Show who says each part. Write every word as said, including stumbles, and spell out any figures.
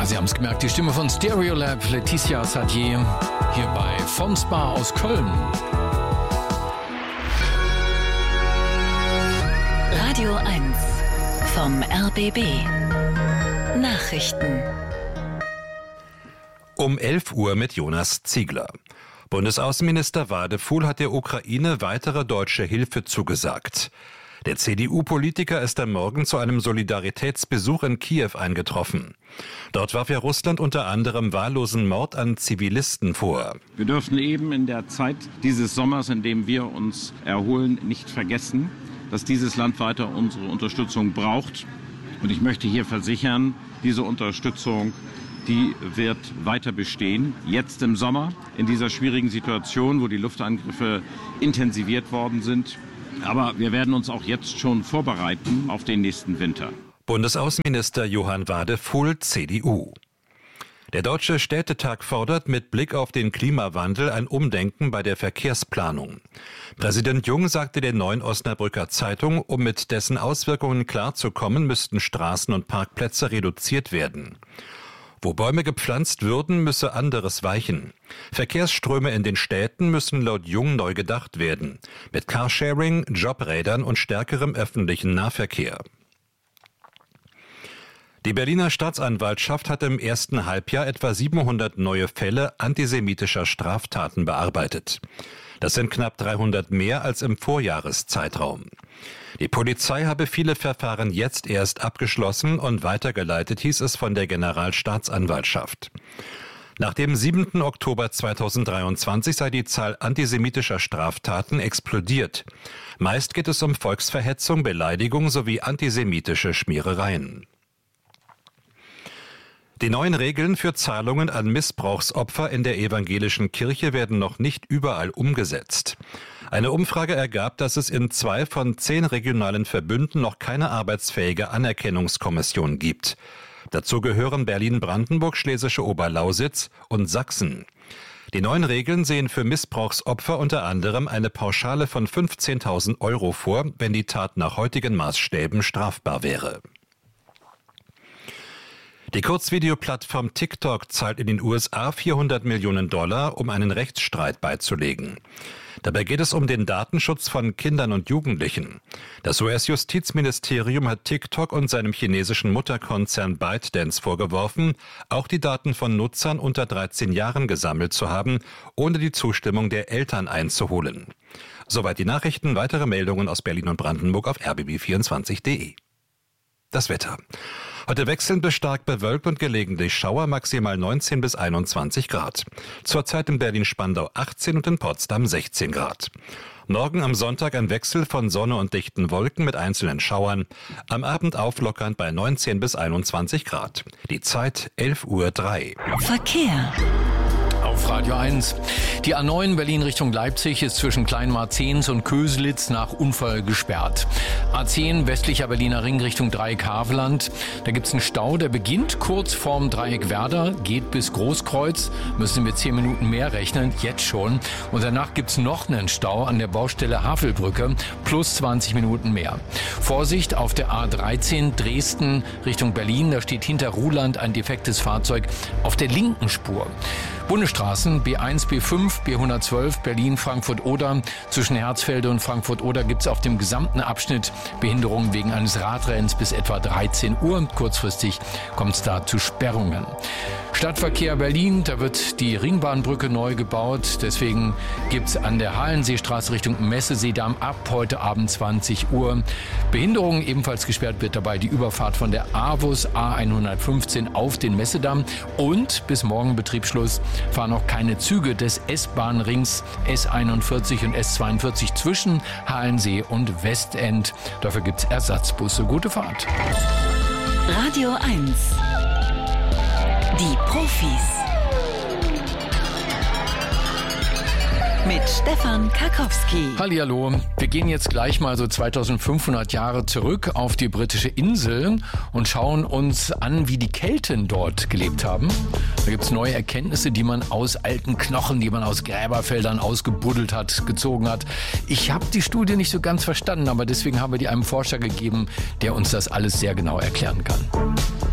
Speaker 1: Ja, Sie haben es gemerkt, die Stimme von Stereolab, Laetitia Sadier, hier bei Von Spa aus Köln.
Speaker 2: Radio eins vom R B B. Nachrichten.
Speaker 3: Um elf Uhr mit Jonas Ziegler. Bundesaußenminister Wadefuhl hat der Ukraine weitere deutsche Hilfe zugesagt. Der C D U-Politiker ist am Morgen zu einem Solidaritätsbesuch in Kiew eingetroffen. Dort warf er Russland unter anderem wahllosen Mord an Zivilisten vor.
Speaker 4: Wir dürfen eben in der Zeit dieses Sommers, in dem wir uns erholen, nicht vergessen, dass dieses Land weiter unsere Unterstützung braucht. Und ich möchte hier versichern, diese Unterstützung, die wird weiter bestehen. Jetzt im Sommer, in dieser schwierigen Situation, wo die Luftangriffe intensiviert worden sind. Aber wir werden uns auch jetzt schon vorbereiten auf den nächsten Winter.
Speaker 3: Bundesaußenminister Johann Wadefuhl, C D U. Der Deutsche Städtetag fordert mit Blick auf den Klimawandel ein Umdenken bei der Verkehrsplanung. Präsident Jung sagte der Neuen Osnabrücker Zeitung, um mit dessen Auswirkungen klarzukommen, müssten Straßen und Parkplätze reduziert werden. Wo Bäume gepflanzt würden, müsse anderes weichen. Verkehrsströme in den Städten müssen laut Jung neu gedacht werden. Mit Carsharing, Jobrädern und stärkerem öffentlichen Nahverkehr. Die Berliner Staatsanwaltschaft hat im ersten Halbjahr etwa siebenhundert neue Fälle antisemitischer Straftaten bearbeitet. Das sind knapp dreihundert mehr als im Vorjahreszeitraum. Die Polizei habe viele Verfahren jetzt erst abgeschlossen und weitergeleitet, hieß es von der Generalstaatsanwaltschaft. Nach dem siebten Oktober zweitausenddreiundzwanzig sei die Zahl antisemitischer Straftaten explodiert. Meist geht es um Volksverhetzung, Beleidigung sowie antisemitische Schmierereien. Die neuen Regeln für Zahlungen an Missbrauchsopfer in der evangelischen Kirche werden noch nicht überall umgesetzt. Eine Umfrage ergab, dass es in zwei von zehn regionalen Verbünden noch keine arbeitsfähige Anerkennungskommission gibt. Dazu gehören Berlin-Brandenburg, Schlesische Oberlausitz und Sachsen. Die neuen Regeln sehen für Missbrauchsopfer unter anderem eine Pauschale von fünfzehntausend Euro vor, wenn die Tat nach heutigen Maßstäben strafbar wäre. Die Kurzvideoplattform TikTok zahlt in den U S A vierhundert Millionen Dollar, um einen Rechtsstreit beizulegen. Dabei geht es um den Datenschutz von Kindern und Jugendlichen. Das U S-Justizministerium hat TikTok und seinem chinesischen Mutterkonzern ByteDance vorgeworfen, auch die Daten von Nutzern unter dreizehn Jahren gesammelt zu haben, ohne die Zustimmung der Eltern einzuholen. Soweit die Nachrichten, weitere Meldungen aus Berlin und Brandenburg auf r b b vierundzwanzig punkt de. Das Wetter. Heute wechselnd bis stark bewölkt und gelegentlich Schauer, maximal neunzehn bis einundzwanzig Grad. Zurzeit in Berlin-Spandau achtzehn und in Potsdam sechzehn Grad. Morgen am Sonntag ein Wechsel von Sonne und dichten Wolken mit einzelnen Schauern. Am Abend auflockernd bei neunzehn bis einundzwanzig Grad. Die Zeit elf Uhr drei.
Speaker 2: Verkehr.
Speaker 1: Auf Radio eins. Die A neun Berlin Richtung Leipzig ist zwischen Kleinmarzens und Köselitz nach Unfall gesperrt. A zehn westlicher Berliner Ring Richtung Dreieck Havelland. Da gibt es einen Stau, der beginnt kurz vorm Dreieck Werder, geht bis Großkreuz. Müssen wir zehn Minuten mehr rechnen, jetzt schon. Und danach gibt es noch einen Stau an der Baustelle Havelbrücke, plus zwanzig Minuten mehr. Vorsicht auf der A dreizehn Dresden Richtung Berlin. Da steht hinter Ruhland ein defektes Fahrzeug auf der linken Spur. Bundesstraßen B eins, B fünf, B hundertzwölf, Berlin-Frankfurt-Oder. Zwischen Herzfelde und Frankfurt-Oder gibt es auf dem gesamten Abschnitt Behinderungen wegen eines Radrennens bis etwa dreizehn Uhr. Kurzfristig kommt es da zu Sperrungen. Stadtverkehr Berlin, da wird die Ringbahnbrücke neu gebaut. Deswegen gibt es an der Halenseestraße Richtung Messeseedamm ab heute Abend zwanzig Uhr Behinderungen. Ebenfalls gesperrt wird dabei die Überfahrt von der AWUS A hundertfünfzehn auf den Messedamm. Und bis morgen Betriebsschluss fahren noch keine Züge des S-Bahn-Rings S einundvierzig und S zweiundvierzig zwischen Halensee und Westend. Dafür gibt es Ersatzbusse. Gute Fahrt.
Speaker 2: Radio eins. Die Profis. Mit Stefan Karkowski.
Speaker 1: Hallihallo, wir gehen jetzt gleich mal so zweitausendfünfhundert Jahre zurück auf die britische Insel und schauen uns an, wie die Kelten dort gelebt haben. Da gibt es neue Erkenntnisse, die man aus alten Knochen, die man aus Gräberfeldern ausgebuddelt hat, gezogen hat. Ich habe die Studie nicht so ganz verstanden, aber deswegen haben wir die einem Forscher gegeben, der uns das alles sehr genau erklären kann.